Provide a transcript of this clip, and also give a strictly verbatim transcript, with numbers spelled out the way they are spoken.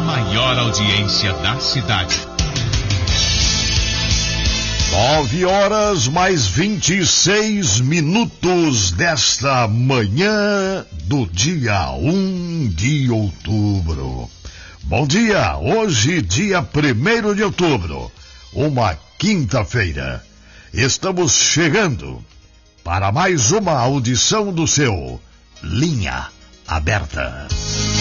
maior audiência da cidade. Nove horas mais vinte e seis minutos desta manhã do dia um de outubro. Bom dia, hoje dia primeiro de outubro, uma quinta-feira. Estamos chegando para mais uma audição do seu Linha Aberta.